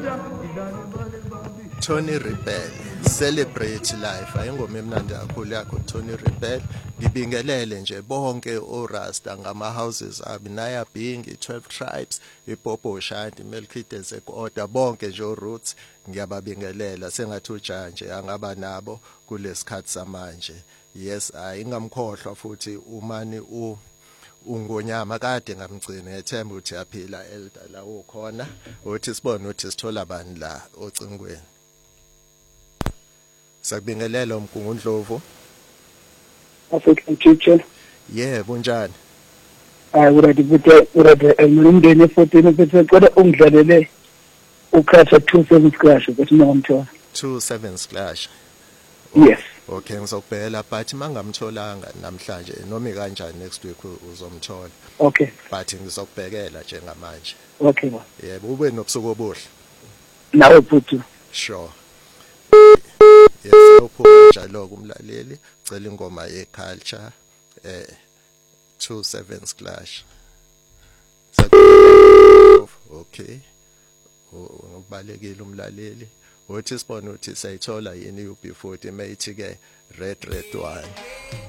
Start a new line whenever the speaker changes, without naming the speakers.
Tony Rebel Celebrate Life ayingoma emnandi kakhulu yakho Tony Rebel. Ngibingelele nje bonke oRasta ngama houses Abinaya Bing, 12 Tribes, iPopo Shanti, Melchizedek Order, bonke nje oRoots ngiyababingelela. Sengathi ujanje angaba nabo kulesikhathi samanje. Yes, ayingamkhohlwa futhi umani ungonyama kade ngamgcina ethemba ukuthi yaphila elder la ukhona uthi sibone ukuthi sithola bani la ocingweni. Sakubingelela uMgungundlovu.
African teacher.
Yebo njani?
Urade emndeni 14 bese kodwa ungidlalele ukhasa 27 clash ukuthi ngamthola.
27 clash.
Yes.
Okay ngizokubhela but mangamtholanga namhlanje noma kanjani next week uzomthola.
Okay.
But ngizokubhekela njengamanje.
Okay ba.
Yebo ube nobusuku obuhle.
Nawe futhi.
Sure. Yes uphuma njalo kumlaleli cela ingoma yeculture 27 clash. Okay. Ubalekile umlaleli. Uthi sibone ukuthi sayithola yini UB40 mayithi ke red one.